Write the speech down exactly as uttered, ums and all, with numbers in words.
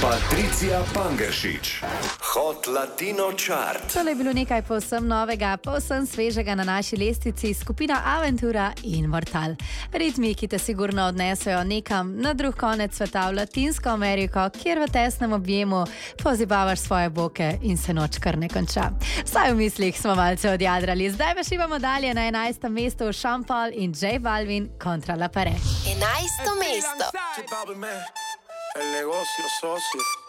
Patricija Pangeršič, Hot Latino Chart. Tole je bilo nekaj povsem novega, povsem svežega na naši lestvici, skupina Aventura in Mortal. Ritmi, ki te sigurno odnesejo nekam na drug konec sveta, v Latinsko Ameriko, kjer v tesnem objemu pozibavaš svoje boke in se noč kar ne konča. Vsaj v mislih smo malce odjadrali, zdaj pa šivamo dalje na enajstem mestu Sean Paul in J Balvin kontra La Pare. enajsto mesto. El negocio socio.